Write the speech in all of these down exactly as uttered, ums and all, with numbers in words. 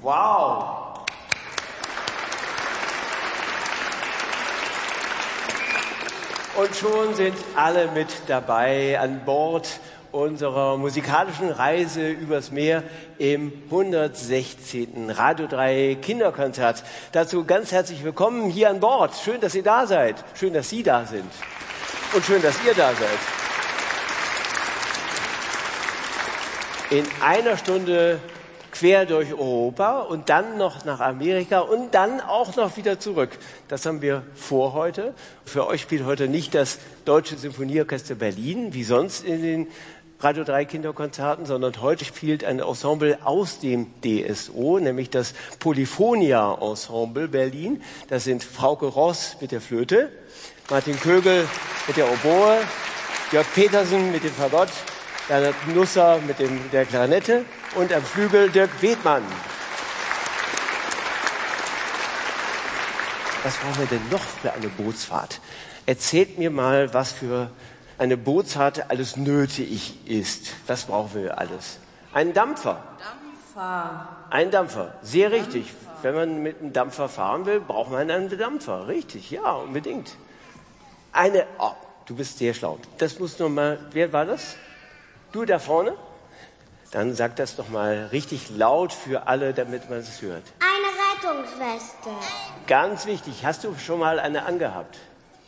Wow! Und schon sind alle mit dabei an Bord unserer musikalischen Reise übers Meer im hundertsechzehnten Radio drei Kinderkonzert. Dazu ganz herzlich willkommen hier an Bord. Schön, dass ihr da seid. Schön, dass Sie da sind. Und schön, dass ihr da seid. In einer Stunde quer durch Europa und dann noch nach Amerika und dann auch noch wieder zurück. Das haben wir vor heute. Für euch spielt heute nicht das Deutsche Symphonieorchester Berlin, wie sonst in den Radio drei Kinderkonzerten, sondern heute spielt ein Ensemble aus dem D S O, nämlich das Polyphonia Ensemble Berlin. Das sind Frauke Ross mit der Flöte, Martin Kögel mit der Oboe, Jörg Petersen mit dem Fagott, Bernhard Nusser mit dem, der Klarinette und am Flügel Dirk Wedmann. Was brauchen wir denn noch für eine Bootsfahrt? Erzählt mir mal, was für eine Bootsfahrt alles nötig ist. Was brauchen wir alles? Einen Dampfer. Dampfer. Ein Dampfer, sehr Dampfer. richtig. Wenn man mit einem Dampfer fahren will, braucht man einen Dampfer. Richtig, ja, unbedingt. Eine, oh, du bist sehr schlau. Das muss noch mal, wer war das? Du da vorne? Dann sag das doch mal richtig laut für alle, damit man es hört. Eine Rettungsweste. Ganz wichtig. Hast du schon mal eine angehabt?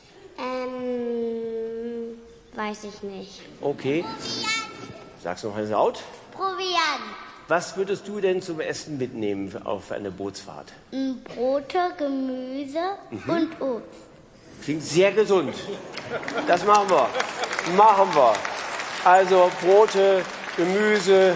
Ähm, weiß ich nicht. Okay. Sag's noch mal laut. Proviant. Was würdest du denn zum Essen mitnehmen auf eine Bootsfahrt? M, Brote, Gemüse und Obst. Klingt sehr gesund. Das machen wir. Machen wir. Also Brote, Gemüse.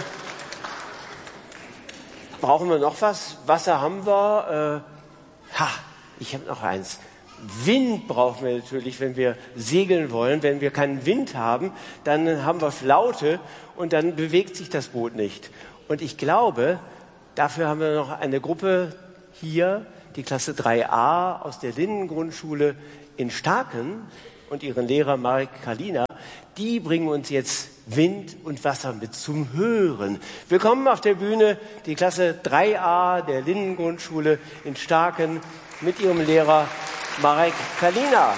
Brauchen wir noch was? Wasser haben wir. Äh, ha, ich habe noch eins. Wind brauchen wir natürlich, wenn wir segeln wollen. Wenn wir keinen Wind haben, dann haben wir Flaute und dann bewegt sich das Boot nicht. Und ich glaube, dafür haben wir noch eine Gruppe hier, die Klasse drei a aus der Linden-Grundschule in Starken und ihren Lehrer Marek Kalina. Die bringen uns jetzt Wind und Wasser mit zum Hören. Willkommen auf der Bühne die Klasse drei a der Linden-Grundschule in Starken mit ihrem Lehrer Marek Kalina.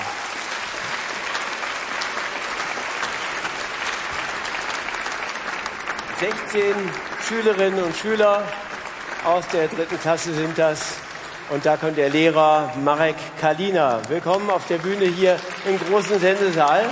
sechzehn Schülerinnen und Schüler aus der dritten Klasse sind das. Und da kommt der Lehrer Marek Kalina. Willkommen auf der Bühne hier im großen Sendesaal.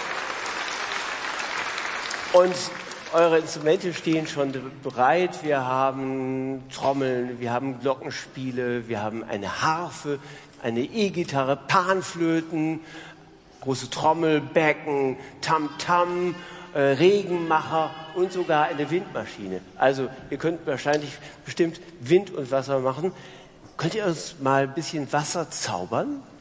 Und eure Instrumente stehen schon bereit. Wir haben Trommeln, wir haben Glockenspiele, wir haben eine Harfe, eine E-Gitarre, Panflöten, große Trommel, Becken, Tamtam, äh, Regenmacher und sogar eine Windmaschine. Also ihr könnt wahrscheinlich bestimmt Wind und Wasser machen. Könnt ihr uns mal ein bisschen Wasser zaubern?